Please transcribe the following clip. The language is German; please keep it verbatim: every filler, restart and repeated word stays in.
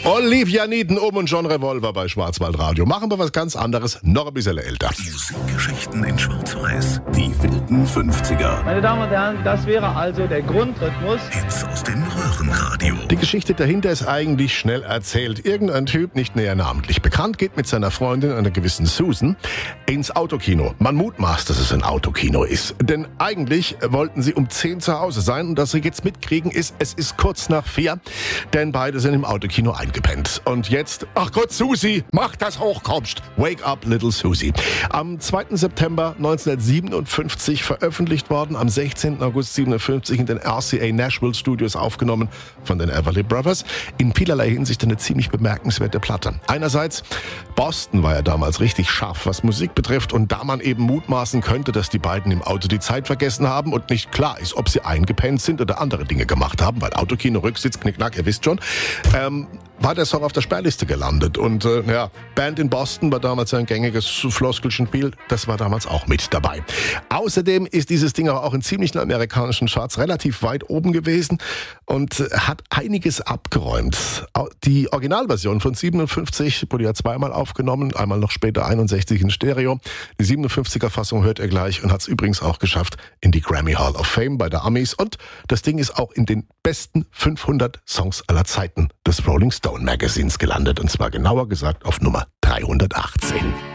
Olivia Newton-Ohm und John Revolver bei Schwarzwaldradio. Machen wir was ganz anderes, noch ein bisschen älter. Musikgeschichten in Schwarz-Weiß. Die wilden fünfziger. Meine Damen und Herren, das wäre also der Grundrhythmus. Hits aus dem Röhrenradio. Die Geschichte dahinter ist eigentlich schnell erzählt. Irgendein Typ, nicht näher namentlich bekannt, geht mit seiner Freundin, einer gewissen Susan, ins Autokino. Man mutmaßt, dass es ein Autokino ist. Denn eigentlich wollten sie um zehn zu Hause sein. Und dass sie jetzt mitkriegen ist, es ist kurz nach vier. Denn beide sind im Autokino eingepennt. Und jetzt, ach Gott, Susi, mach das hochkommst. Wake up, little Susie. Am zweiten September neunzehnhundertsiebenundfünfzig veröffentlicht worden, am sechzehnten August siebenundfünfzig in den R C A Nashville Studios aufgenommen von den Everly Brothers. In vielerlei Hinsicht eine ziemlich bemerkenswerte Platte. Einerseits, Boston war ja damals richtig scharf, was Musik betrifft. Und da man eben mutmaßen könnte, dass die beiden im Auto die Zeit vergessen haben und nicht klar ist, ob sie eingepennt sind oder andere Dinge gemacht haben, weil Autokino, Rücksitz, Knickknack, ihr wisst schon, ähm, war der Song auf der Sperrliste gelandet. Und äh, ja, Band in Boston war damals ein gängiges Floskelchenspiel. Das war damals auch mit dabei. Außerdem ist dieses Ding aber auch in ziemlichen amerikanischen Charts relativ weit oben gewesen und hat einiges abgeräumt. Die Originalversion von siebenundfünfzig wurde ja zweimal aufgenommen, einmal noch später einundsechzig in Stereo. Die siebenundfünfziger-Fassung hört ihr gleich und hat es übrigens auch geschafft in die Grammy Hall of Fame bei der Amis. Und das Ding ist auch in den besten fünfhundert Songs aller Zeiten des Rolling Stone Magazins gelandet. Und zwar genauer gesagt auf Nummer dreihundertachtzehn.